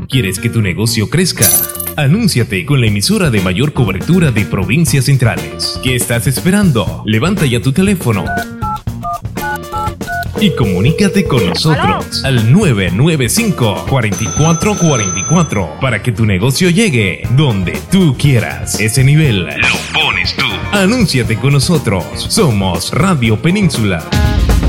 ¿Quieres que tu negocio crezca? Anúnciate con la emisora de mayor cobertura de provincias centrales. ¿Qué estás esperando? Levanta ya tu teléfono y comunícate con nosotros al 995-4444 para que tu negocio llegue donde tú quieras. Ese nivel lo pones tú. Anúnciate con nosotros. Somos Radio Península.